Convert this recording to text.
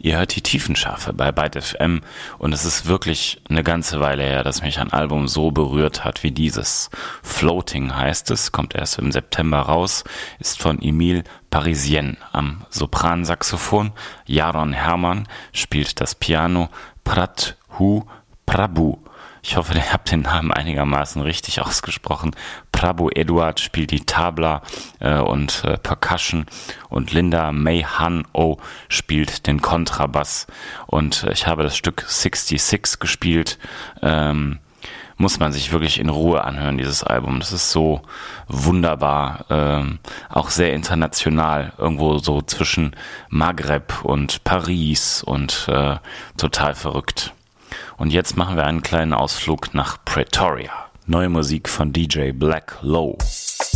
Ihr hört die Tiefenschärfe bei Byte FM und es ist wirklich eine ganze Weile her, dass mich ein Album so berührt hat wie dieses. Floating heißt es, kommt erst im September raus, ist von Emile Parisien am Sopransaxophon, Jaron Hermann spielt das Piano, Prathu Prabhu. Ich hoffe, ihr habt den Namen einigermaßen richtig ausgesprochen. Prabhu Eduard spielt die Tabla und Percussion und Linda May Han Oh spielt den Kontrabass. Und ich habe das Stück 66 gespielt. Muss man sich wirklich in Ruhe anhören, dieses Album. Das ist so wunderbar, auch sehr international, irgendwo so zwischen Maghreb und Paris und total verrückt. Und jetzt machen wir einen kleinen Ausflug nach Pretoria. Neue Musik von DJ Black Low.